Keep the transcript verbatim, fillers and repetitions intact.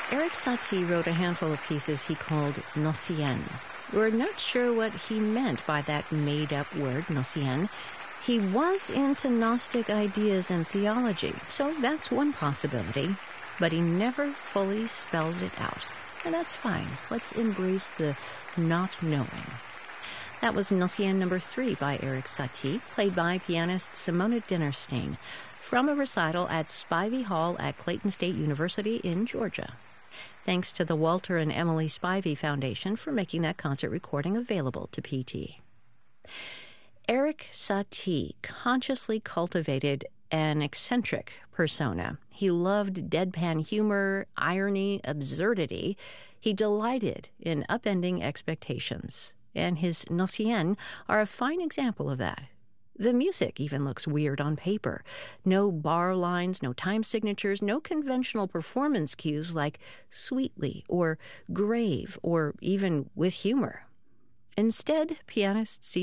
Erik Satie wrote a handful of pieces he called Gnossienne. We're not sure what he meant by that made-up word, Gnossienne. He was into Gnostic ideas and theology, so that's one possibility. But he never fully spelled it out. And that's fine. Let's embrace the not knowing. That was Gnossienne number three by Erik Satie, played by pianist Simona Dinnerstein, from a recital at Spivey Hall at Clayton State University in Georgia. Thanks to the Walter and Emily Spivey Foundation for making that concert recording available to P T. Erik Satie consciously cultivated an eccentric persona. He loved deadpan humor, irony, absurdity. He delighted in upending expectations, and his Gnossienne are a fine example of that. The music even looks weird on paper. No bar lines, no time signatures, no conventional performance cues like sweetly or grave or even with humor. Instead, pianist C.